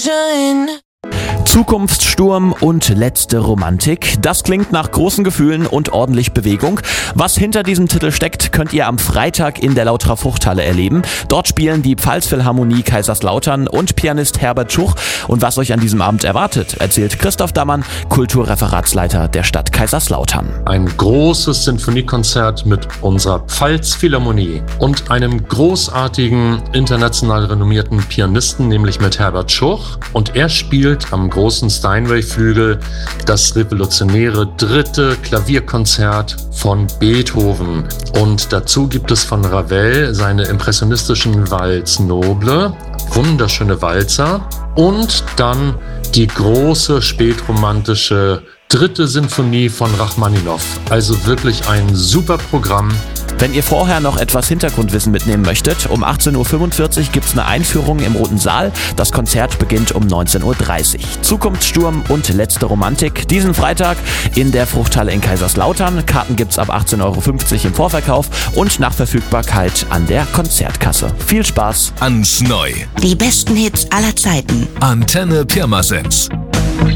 Imagine. Zukunftssturm und letzte Romantik. Das klingt nach großen Gefühlen und ordentlich Bewegung. Was hinter diesem Titel steckt, könnt ihr am Freitag in der Lauterer Fruchthalle erleben. Dort spielen die Pfalzphilharmonie Kaiserslautern und Pianist Herbert Schuch. Und was euch an diesem Abend erwartet, erzählt Christoph Dammann, Kulturreferatsleiter der Stadt Kaiserslautern. Ein großes Sinfoniekonzert mit unserer Pfalzphilharmonie und einem großartigen, international renommierten Pianisten, nämlich mit Herbert Schuch. Und er spielt am großen Steinway-Flügel das revolutionäre 3. Klavierkonzert von Beethoven. Und dazu gibt es von Ravel seine impressionistischen Valse Noble, wunderschöne Walzer, und dann die große spätromantische 3. Sinfonie von Rachmaninow. Also wirklich ein super Programm. Wenn ihr vorher noch etwas Hintergrundwissen mitnehmen möchtet, um 18.45 Uhr gibt's eine Einführung im Roten Saal. Das Konzert beginnt um 19.30 Uhr. Zukunftssturm und letzte Romantik diesen Freitag in der Fruchthalle in Kaiserslautern. Karten gibt's ab 18,50 Euro im Vorverkauf und nach Verfügbarkeit an der Konzertkasse. Viel Spaß! Ans Neu. Die besten Hits aller Zeiten. Antenne Pirmasens.